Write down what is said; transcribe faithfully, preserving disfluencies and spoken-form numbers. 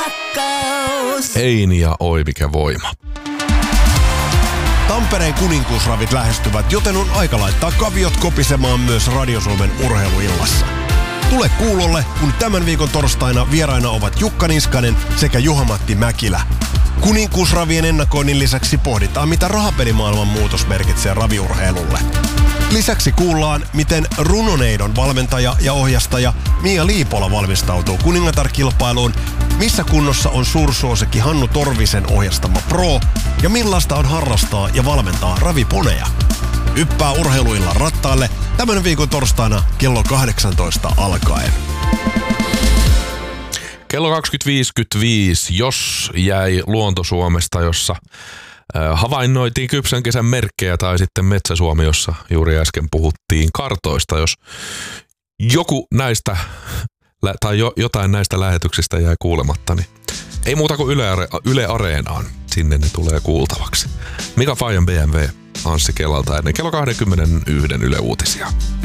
rakkaus. Eini ja oi mikä voima. Tampereen kuninkuusravit lähestyvät, joten on aika laittaa kaviot kopisemaan myös Radio Suomen urheiluillassa. Tule kuulolle, kun tämän viikon torstaina vieraina ovat Jukka Niskanen sekä Juha-Matti Mäkilä. Kuninkuusravien ennakoinnin lisäksi pohditaan, mitä rahapelimaailman muutos merkitsee raviurheilulle. Lisäksi kuullaan, miten Runoneidon valmentaja ja ohjastaja Mia Liipola valmistautuu kuningatar-kilpailuun, missä kunnossa on suursuosikki Hannu Torvisen ohjastama Pro ja millaista on harrastaa ja valmentaa raviponeja. Yppää urheiluillan rattaalle tämän viikon torstaina kello kahdeksantoista alkaen. Kello kaksikymmentä viisikymmentäviisi, jos jäi Luonto-Suomesta, jossa havainnoitiin kypsän kesän merkkejä, tai sitten Metsä-Suomi, jossa juuri äsken puhuttiin kartoista. Jos joku näistä tai jo, jotain näistä lähetyksistä jäi kuulematta, niin ei muuta kuin Yle, Yle Areenaan. Sinne ne tulee kuultavaksi. Mika Fajan B M W Anssi Kelalta ennen kello kaksikymmentäyksi Yle Uutisia.